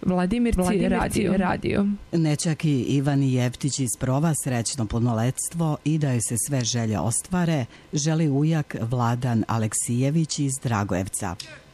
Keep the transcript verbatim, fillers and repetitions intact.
Vladimirci, Vladimirci radio. radio. Nečaki Ivani Jeftić iz Prova srećno punoletstvo i da joj se sve želje ostvare, želi ujak Vladan Aleksijević iz Dragojevca.